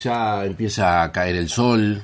Ya empieza a caer el sol,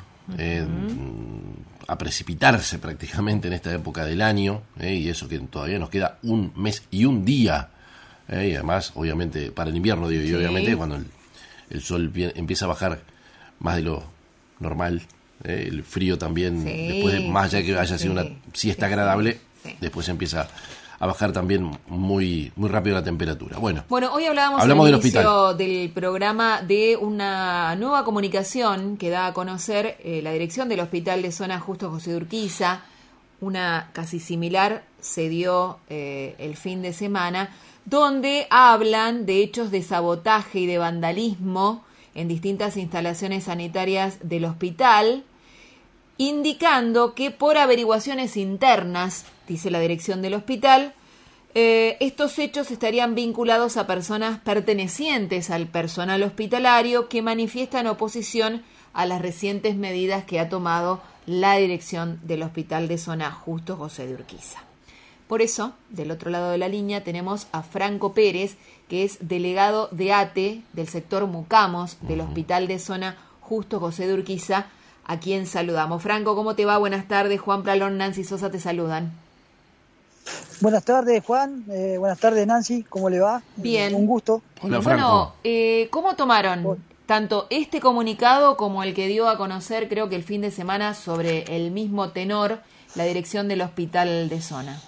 a precipitarse prácticamente en esta época del año, y eso que todavía nos queda un mes y un día, y además, obviamente, para el invierno, digo, y obviamente cuando el sol empieza a bajar más de lo normal, el frío también, después más allá de que haya sido una siesta agradable, después empieza a bajar también muy rápido la temperatura. Bueno, hoy hablamos al inicio del programa de una nueva comunicación que da a conocer la dirección del Hospital de Zona Justo José de Urquiza. Una casi similar se dio el fin de semana, donde hablan de hechos de sabotaje y de vandalismo en distintas instalaciones sanitarias del hospital, indicando que por averiguaciones internas, dice la dirección del hospital, estos hechos estarían vinculados a personas pertenecientes al personal hospitalario que manifiestan oposición a las recientes medidas que ha tomado la dirección del Hospital de Zona Justo José de Urquiza. Por eso, del otro lado de la línea tenemos a Franco Pérez, que es delegado de ATE del sector Mucamos del Hospital de Zona Justo José de Urquiza, a quien saludamos. Franco, ¿cómo te va? Buenas tardes. Juan Plalón, Nancy Sosa te saludan. Buenas tardes, Juan. Buenas tardes, Nancy. ¿Cómo le va? Bien. Un gusto. Hola, Franco. ¿Cómo tomaron tanto este comunicado como el que dio a conocer, creo que el fin de semana, sobre el mismo tenor, la dirección del Hospital de Zona?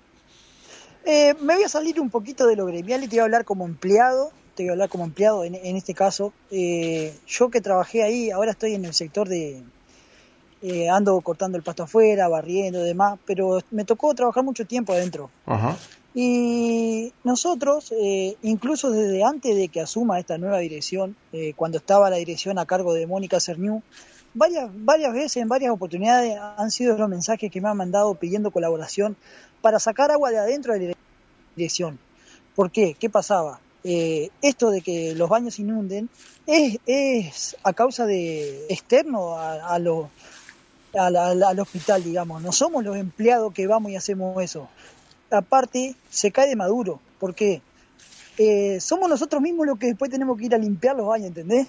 Me voy a salir un poquito de lo gremial y te voy a hablar como empleado. En este caso. Yo que trabajé ahí, ahora estoy en el sector de... ando cortando el pasto afuera, barriendo y demás, pero me tocó trabajar mucho tiempo adentro. Ajá. Y nosotros, incluso desde antes de que asuma esta nueva dirección, cuando estaba la dirección a cargo de Mónica Cerniú, varias veces, en varias oportunidades, han sido los mensajes que me han mandado pidiendo colaboración para sacar agua de adentro de la dirección. ¿Por qué? ¿Qué pasaba? Esto de que los baños inunden es a causa de externo al hospital, digamos. No somos los empleados que vamos y hacemos eso. Aparte, se cae de maduro. ¿Por qué? Somos nosotros mismos los que después tenemos que ir a limpiar los baños, ¿entendés?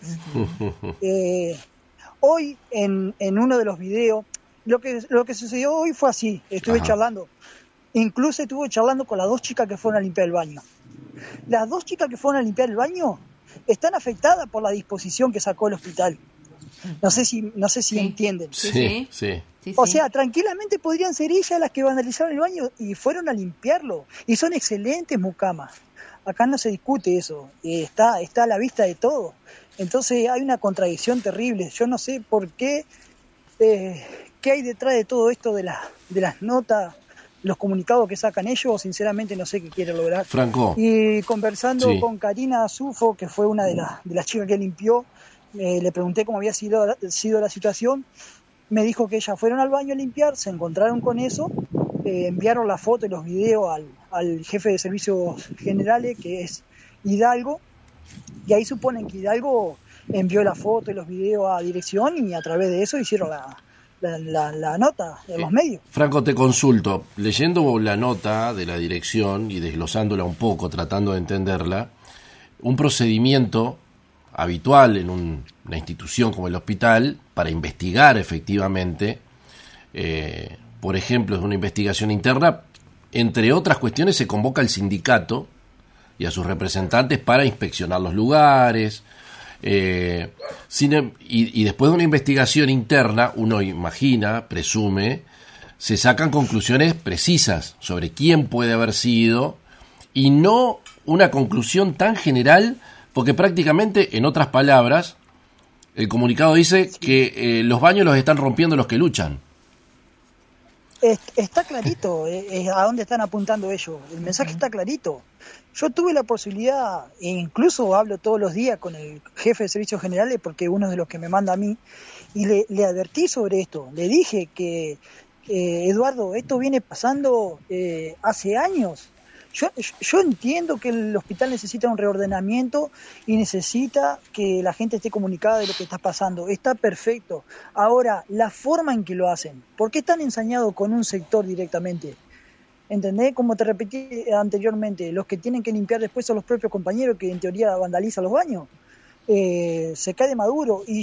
Hoy, en uno de los videos, lo que sucedió hoy fue así. Estuve charlando. Incluso estuve charlando con las dos chicas que fueron a limpiar el baño. Las dos chicas que fueron a limpiar el baño están afectadas por la disposición que sacó el hospital. No sé si entienden. Sí. O sea, tranquilamente podrían ser ellas las que vandalizaron el baño y fueron a limpiarlo. Y son excelentes mucamas. Acá no se discute eso. Está a la vista de todo. Entonces hay una contradicción terrible. Yo no sé por qué, qué hay detrás de todo esto de las notas, los comunicados que sacan ellos. Sinceramente no sé qué quiere lograr. Franco. Y conversando con Karina Sufo, que fue una de las chicas que limpió, le pregunté cómo había sido la situación. Me dijo que ellas fueron al baño a limpiar, se encontraron con eso, enviaron la foto y los videos al jefe de servicios generales, que es Hidalgo, y ahí suponen que Hidalgo envió la foto y los videos a dirección y a través de eso hicieron la nota en los medios. Franco, te consulto, leyendo la nota de la dirección y desglosándola un poco, tratando de entenderla, un procedimiento habitual en una institución como el hospital para investigar efectivamente, por ejemplo, es una investigación interna, entre otras cuestiones se convoca al sindicato y a sus representantes para inspeccionar los lugares, y después de una investigación interna, uno imagina, presume, se sacan conclusiones precisas sobre quién puede haber sido y no una conclusión tan general, porque prácticamente, en otras palabras, el comunicado dice que los baños los están rompiendo los que luchan. Está clarito a dónde están apuntando ellos. El mensaje está clarito. Yo tuve la posibilidad, e incluso hablo todos los días con el jefe de servicios generales, porque uno de los que me manda a mí, y le advertí sobre esto. Le dije que, Eduardo, esto viene pasando hace años. Yo entiendo que el hospital necesita un reordenamiento y necesita que la gente esté comunicada de lo que está pasando. Está perfecto. Ahora, la forma en que lo hacen, ¿por qué están ensañados con un sector directamente? ¿Entendés? Como te repetí anteriormente, los que tienen que limpiar después son los propios compañeros que en teoría vandalizan los baños. se cae de maduro. Y